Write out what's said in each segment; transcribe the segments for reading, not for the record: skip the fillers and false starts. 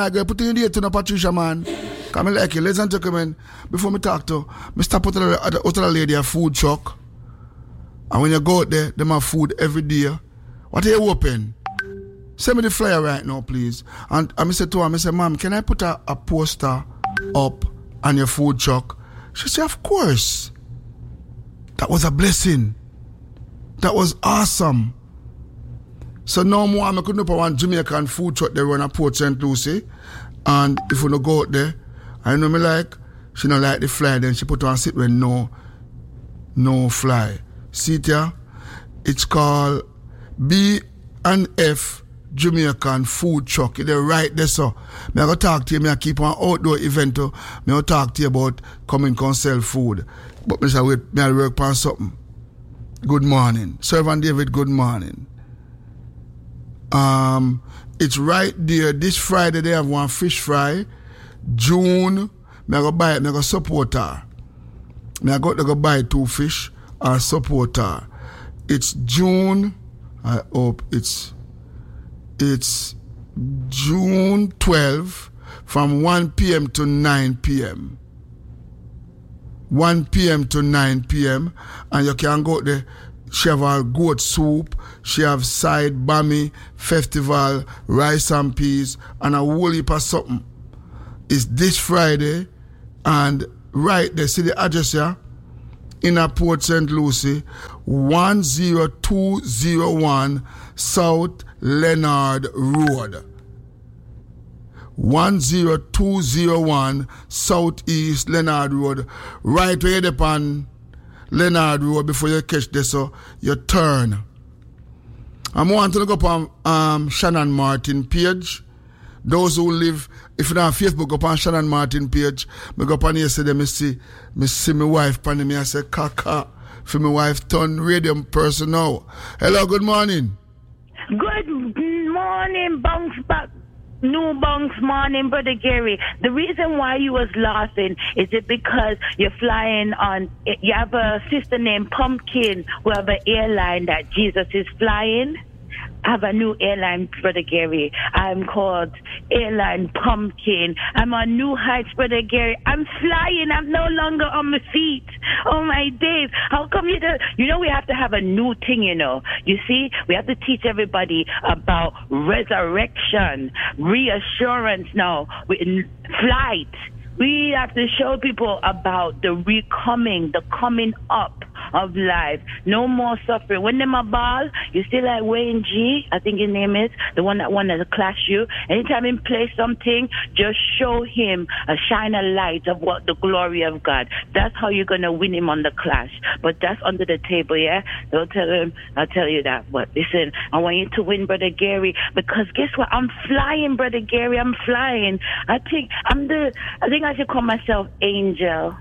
I go put in the to Patricia, man. Come like you, ladies and gentlemen. Before me talk to, me stop at the lady a food truck. And when you go out there, them have food every day. What are you open? Send me the flyer right now, please. And I said to her, I said, Ma'am, can I put a poster up on your food truck? She said, of course. That was a blessing. That was awesome. So now more, I couldn't put one Jamaican food truck there on a Port St. Lucie. And if we don't go out there, I know me like, she don't like the fly, then she put on sit with no fly. See it here? It's called B&F Jamaican food truck. It's right there, so. I'm going to talk to you. I keep an outdoor event. I'm going to talk to you about coming and sell food. But I say, wait, I work on something. Good morning. Servant David, good morning. It's right there. This Friday, they have one fish fry. June, I'm going to buy it. I'm going to support her. I'm going to go buy 2 fish or support her. It's June. I hope it's June 12 from 1 p.m. to 9 p.m. 1 p.m. to 9 p.m. And you can go there. She have a goat soup. She have side bami, festival, rice and peas, and a whole heap of something. It's this Friday, and right there, see the address here? In a Port St. Lucie, 10201 South Leonard Road. 10201 Southeast Leonard Road. Right where you're upon Leonard Road before you catch this, so you turn. I'm wanting to go up on Shannon Martin page. Those who live, if you're on Facebook, go up on Shannon Martin page. I go up on yesterday, I see my wife pan me. I say, Kaka, for my wife turn radio person now. Hello, good morning. Good morning, bounce back. New bounce morning, Brother Gary. The reason why you was laughing is it because you're flying on, you have a sister named Pumpkin who have an airline that Jesus is flying. I have a new airline, Brother Gary. I'm called Airline Pumpkin. I'm on new heights, Brother Gary. I'm flying. I'm no longer on my feet. Oh, my days. How come you don't? You know, we have to have a new thing, you know. You see, we have to teach everybody about resurrection, reassurance now, flight. We have to show people about the the coming up of life. No more suffering. When them a ball, you still like Wayne G, I think his name is, the one that wanted to clash you. Anytime he plays something, just show him shine a light of what the glory of God. That's how you're going to win him on the clash. But that's under the table, yeah? Don't tell him, I'll tell you that. But listen, I want you to win, Brother Gary, because guess what? I'm flying, Brother Gary. I'm flying. I think I should call myself Angel.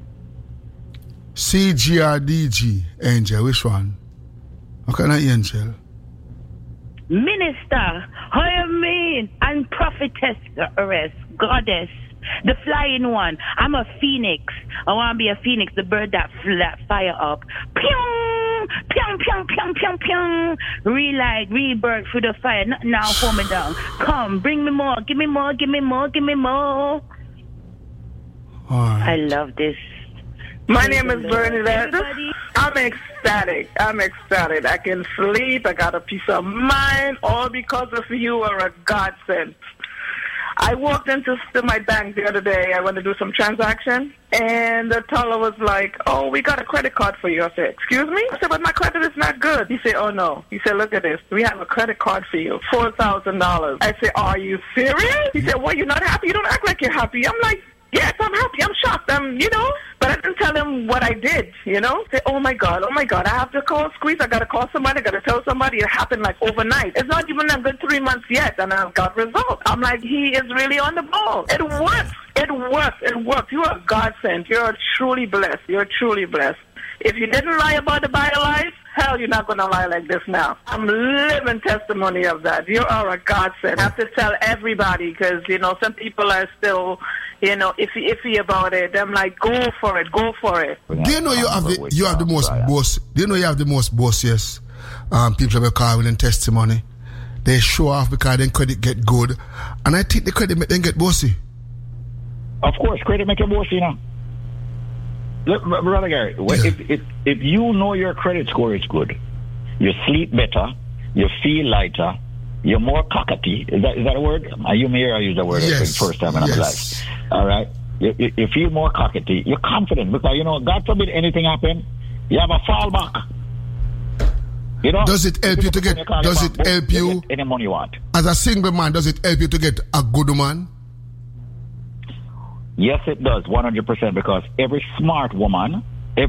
CGRDG, Angel, which one? How can I Angel? Minister, how you mean? And prophetess, goddess, the flying one. I'm a phoenix. I want to be a phoenix, the bird that fire up. Pyong, pyong, pyong, pyong, pyong, pyong. Relight, rebirth through the fire. Not now, hold me down. Come, bring me more, give me more, give me more, give me more. Right. I love this. My name is Bernadette. I'm ecstatic. I can sleep. I got a peace of mind, all because of you are a godsend. I walked into my bank the other day. I went to do some transaction, and the teller was like, "Oh, we got a credit card for you." I said, "Excuse me?" I said, "But my credit is not good." He said, "Oh, no." He said, "Look at this. We have a credit card for you, $4,000. I said, "Are you serious?" He said, "Well, you're not happy? You don't act like you're happy." I'm like, "Yes, I'm happy. I'm shocked. But I didn't tell him what I did, Say, oh my God. I have to call Squeeze. I got to call somebody. I got to tell somebody. It happened like overnight. It's not even a good 3 months yet, and I've got results. I'm like, he is really on the ball. It works. You are a godsend. You're truly blessed. If you didn't lie about the BioLife, hell, you're not going to lie like this now. I'm living testimony of that. You are a godsend. I have to tell everybody because, some people are still, iffy about it. I'm like, go for it. Do you know you have the most boss? Do you know you have the most boss, yes? People have a car with testimony. they show off because then credit get good. And I think the credit make them get bossy. Of course, credit make you bossy, you know. Look, Brother Gary, if you know your credit score is good, you sleep better, you feel lighter, you're more cockatoo. Is that a word? You may use the word for the first time in my life. All right? You feel more cockatoo. You're confident because, you know, God forbid anything happen, you have a fallback. You know, does it help you to get, does it help you, any money you want? As a single man, does it help you to get a good woman? Yes, it does, 100%, because every smart woman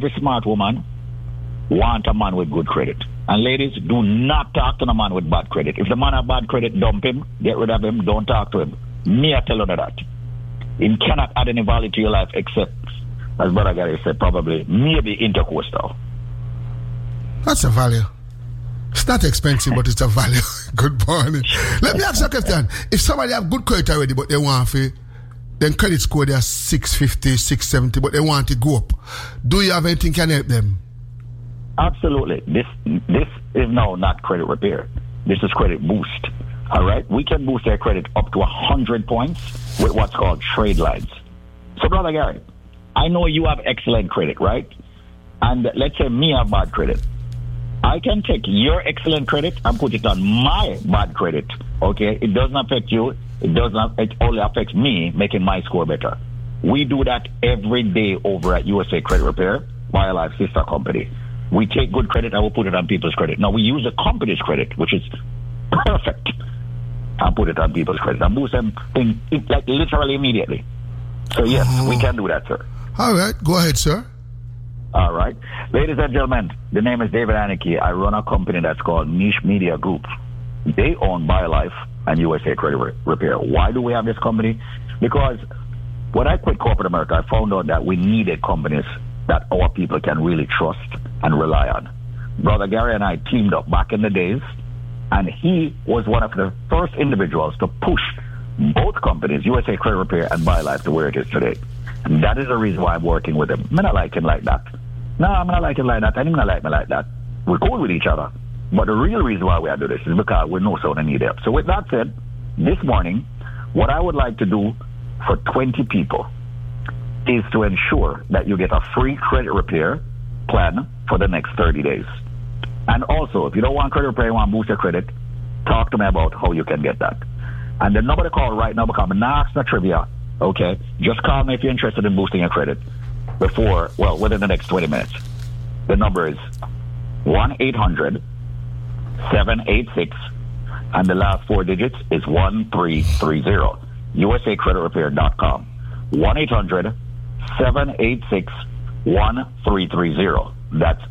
want a man with good credit. And ladies, do not talk to a man with bad credit. If the man have bad credit, dump him, get rid of him, don't talk to him. Me, I tell you that. He cannot add any value to your life except, as Brother Gary said, probably maybe intercoastal. That's a value. It's not expensive, but it's a value. Good morning. Let me ask you a question. If somebody have good credit already, but they want to, then credit score they are 650, 670, but they want to go up. Do you have anything can help them? Absolutely. This is now not credit repair. This is credit boost. All right? We can boost their credit up to 100 points with what's called trade lines. So, Brother Gary, I know you have excellent credit, right? And let's say me have bad credit. I can take your excellent credit and put it on my bad credit. Okay? It doesn't affect you. It only affects me, making my score better. We do that every day over at USA Credit Repair, BioLife sister company. We take good credit and we put it on people's credit. Now we use the company's credit, which is perfect, and put it on people's credit and boost them like literally immediately. So yes, we can do that, sir. All right, go ahead, sir. All right. Ladies and gentlemen, the name is David Aniki. I run a company that's called Niche Media Group. They own BioLife and USA Credit Repair. Why do we have this company? Because when I quit corporate America, I found out that we needed companies that our people can really trust and rely on. Brother Gary and I teamed up back in the days, and he was one of the first individuals to push both companies, USA Credit Repair and BioLife, to where it is today. And that is the reason why I'm working with him. I'm not like him like that. No, I'm not like him like that. And he's not like me like that. We're cool with each other. But the real reason why we are doing this is because we know someone need help. So with that said, this morning, what I would like to do for 20 people is to ensure that you get a free credit repair plan for the next 30 days. And also, if you don't want credit repair, you want to boost your credit, talk to me about how you can get that. And the number to call right now, because I'm not asking trivia, okay? Just call me if you're interested in boosting your credit within the next 20 minutes. The number is 1-800-786, and the last 4 digits is 1330. USACreditRepair.com. 1-800-786-1330. That's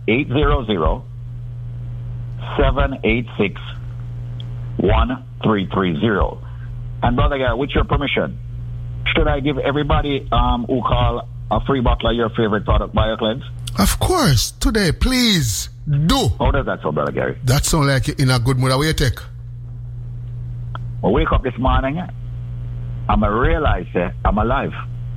800-786-1330. And Brother Gary, with your permission, should I give everybody who call a free bottle of your favorite product, BioCleanse? Of course. Today, please do. How does that sound, Brother Gary? That sounds like you're in a good mood. What you take? I wake up this morning, I'm going to realize I'm alive.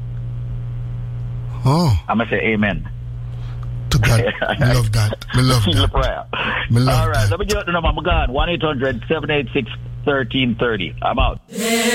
Oh. I'm going to say amen. To God. I love that. I love that. Prayer. All right. Let me get the number. I'm gone. 1-800-786-1330. I'm out.